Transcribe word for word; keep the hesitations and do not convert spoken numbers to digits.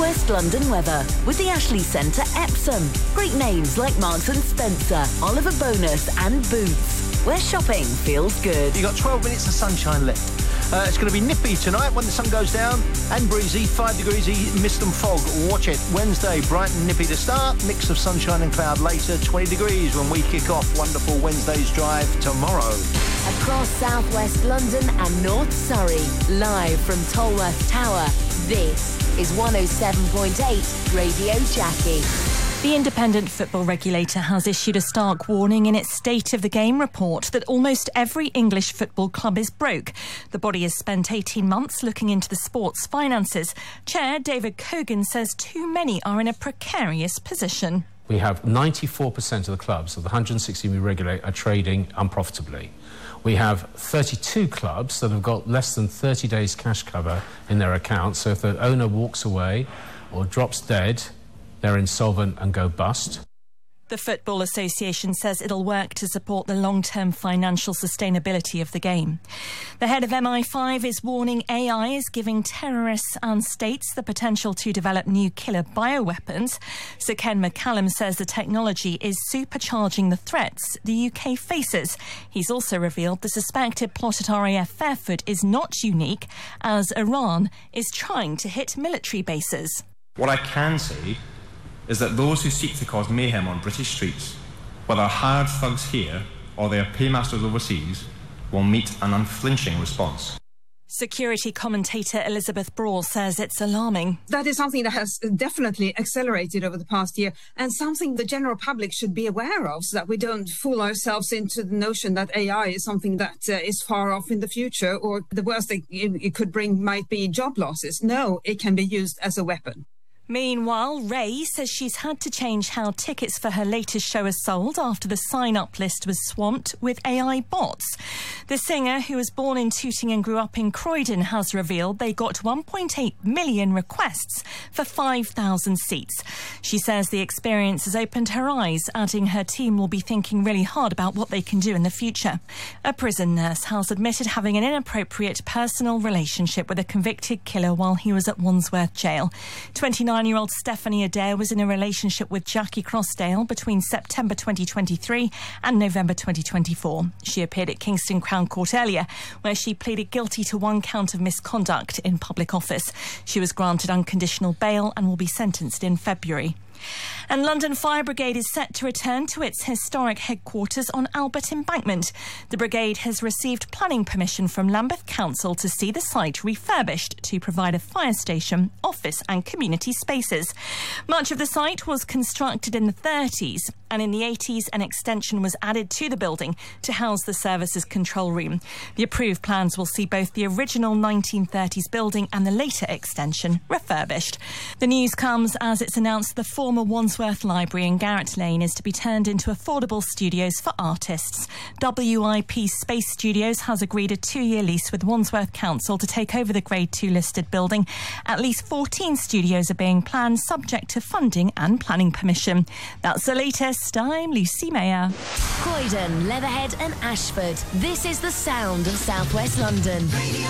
West London weather with the Ashley Centre Epsom. Great names like Marks and Spencer, Oliver Bonus and Boots, where shopping feels good. You've got twelve minutes of sunshine left. Uh, it's going to be nippy tonight when the sun goes down, and breezy, five degrees, mist and fog. Watch it. Wednesday, bright and nippy to start, mix of sunshine and cloud later, twenty degrees when we kick off wonderful Wednesday's drive tomorrow. Across South West London and North Surrey, live from Tolworth Tower, this is one oh seven point eight Radio Jackie. The Independent Football Regulator has issued a stark warning in its State of the Game report that almost every English football club is broke. The body has spent eighteen months looking into the sport's finances. Chair David Cogan says too many are in a precarious position. We have ninety-four percent of the clubs of the one hundred sixty we regulate are trading unprofitably. We have thirty-two clubs that have got less than thirty days cash cover in their accounts, so if the owner walks away or drops dead, they're insolvent and go bust. The Football Association says it'll work to support the long-term financial sustainability of the game. The head of M I five is warning A I is giving terrorists and states the potential to develop new killer bioweapons. Sir Ken McCallum says the technology is supercharging the threats the U K faces. He's also revealed the suspected plot at R A F Fairford is not unique, as Iran is trying to hit military bases. What I can say is that those who seek to cause mayhem on British streets, whether hired thugs here or their paymasters overseas, will meet an unflinching response. Security commentator Elizabeth Brawl says it's alarming. That is something that has definitely accelerated over the past year, and something the general public should be aware of, so that we don't fool ourselves into the notion that A I is something that uh, is far off in the future, or the worst thing it could bring might be job losses. No, it can be used as a weapon. Meanwhile, Ray says she's had to change how tickets for her latest show are sold after the sign-up list was swamped with A I bots. The singer, who was born in Tooting and grew up in Croydon, has revealed they got one point eight million requests for five thousand seats. She says the experience has opened her eyes, adding her team will be thinking really hard about what they can do in the future. A prison nurse has admitted having an inappropriate personal relationship with a convicted killer while he was at Wandsworth Jail. twenty-nine-year-old Stephanie Adair was in a relationship with Jackie Crossdale between September twenty twenty-three and November twenty twenty-four. She appeared at Kingston Crown Court earlier, where she pleaded guilty to one count of misconduct in public office. She was granted unconditional bail and will be sentenced in February. And London Fire Brigade is set to return to its historic headquarters on Albert Embankment. The brigade has received planning permission from Lambeth Council to see the site refurbished to provide a fire station, office and community spaces. Much of the site was constructed in the thirties, and in the eighties an extension was added to the building to house the services control room. The approved plans will see both the original nineteen thirties building and the later extension refurbished. The news comes as it's announced the former Wandsworth Library in Garrett Lane is to be turned into affordable studios for artists. W I P Space Studios has agreed a two-year lease with Wandsworth Council to take over the Grade two listed building. At least fourteen studios are being planned, subject to funding and planning permission. That's the latest. I'm Lucy Mayer. Croydon, Leatherhead and Ashford. This is the sound of South West London. Radio